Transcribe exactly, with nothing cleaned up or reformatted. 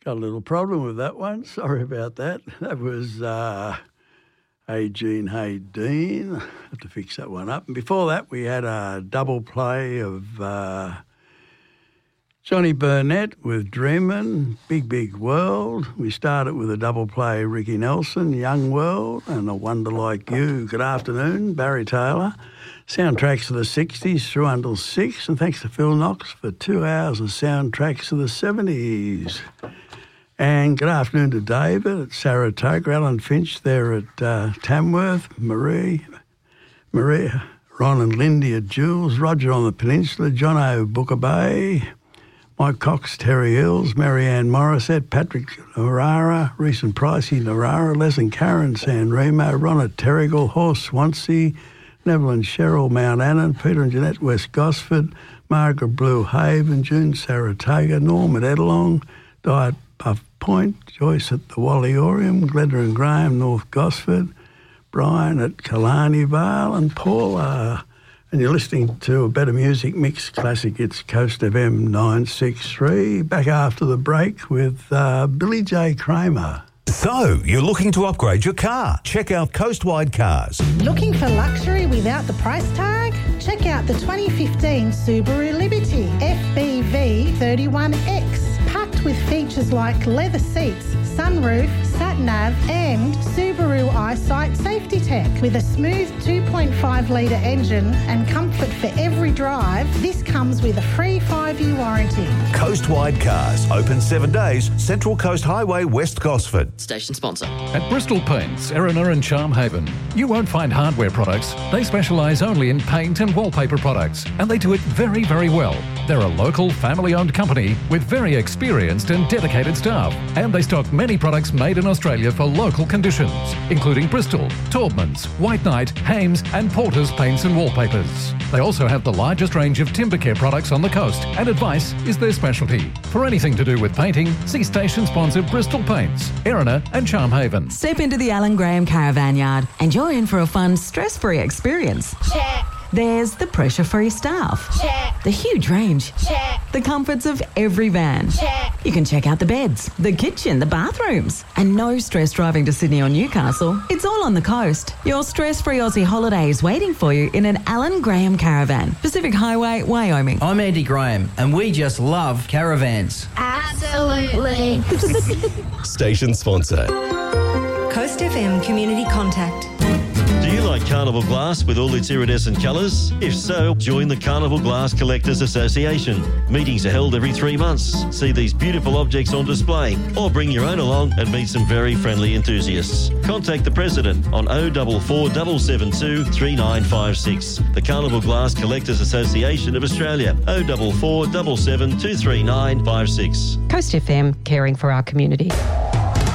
Got a little problem with that one. Sorry about that. That was uh, Hey Gene, Hey Dean. Had to fix that one up. And before that, we had a double play of uh, Johnny Burnett with Dreamin', Big Big World. We started with a double play, Ricky Nelson, Young World, and A Wonder Like You. Good afternoon, Barry Taylor. Soundtracks of the sixties through until six, and thanks to Phil Knox for two hours of soundtracks of the seventies. And good afternoon to David at Saratoga, Alan Finch there at uh, Tamworth, Marie, Maria, Ron and Lindy at Jules, Roger on the Peninsula, John O. Booker Bay, Mike Cox, Terry Hills, Marianne Morissette, Patrick Narara, Reese and Pricey Narara, Les and Karen San Remo, Ron at Terrigal, Horse Swansea, Neville and Cheryl Mount Annan, Peter and Jeanette West Gosford, Margaret Blue Haven, June Saratoga, Norm at Edelong, Di at Puff Point, Joyce at the Walliorium, Glenda and Graham, North Gosford, Brian at Killarney Vale, and Paul. Uh, and you're listening to a Better Music Mix Classic. It's Coast F M nine six three. Back after the break with uh, Billy J. Kramer. So, you're looking to upgrade your car? Check out Coastwide Cars. Looking for luxury without the price tag? Check out the twenty fifteen Subaru Liberty F B V thirty-one X. Packed with features like leather seats, sunroof, sat-nav and Subaru EyeSight safety tech. With a smooth two point five litre engine and comfort for every drive, this comes with a free five-year warranty. Coastwide Cars, open seven days, Central Coast Highway, West Gosford. Station sponsor. At Bristol Paints, Erina and Charmhaven, you won't find hardware products. They specialise only in paint and wallpaper products, and they do it very, very well. They're a local, family-owned company with very experienced and dedicated staff, and they stock many products made in Australia for local conditions, including Bristol, Taubmans, White Knight, Hames and Porter's paints and wallpapers. They also have the largest range of timber care products on the coast, and advice is their specialty. For anything to do with painting, see station sponsor Bristol Paints, Erina and Charmhaven. Step into the Alan Graham Caravan Yard and you're in for a fun, stress-free experience. Check. There's the pressure-free staff. Check. The huge range. Check. The comforts of every van. Check. You can check out the beds, the kitchen, the bathrooms. And no stress driving to Sydney or Newcastle. It's all on the coast. Your stress-free Aussie holiday is waiting for you in an Alan Graham Caravan. Pacific Highway, Wyoming. I'm Andy Graham, and we just love caravans. Absolutely. Station sponsor. Coast F M Community Contact. Do you like Carnival Glass with all its iridescent colours? If so, join the Carnival Glass Collectors Association. Meetings are held every three months. See these beautiful objects on display, or bring your own along and meet some very friendly enthusiasts. Contact the President on oh four four seven seven two three nine five six. The Carnival Glass Collectors Association of Australia, oh four four seven seven two three nine five six. Coast F M, caring for our community.